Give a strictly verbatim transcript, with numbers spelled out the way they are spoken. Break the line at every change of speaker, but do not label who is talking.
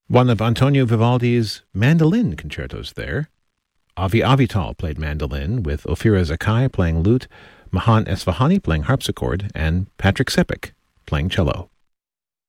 one of Antonio Vivaldi's mandolin concertos there. Avi Avital played mandolin, with Ophira Zakai playing lute, Mahan Esfahani playing harpsichord, and Patrick Sepik playing cello.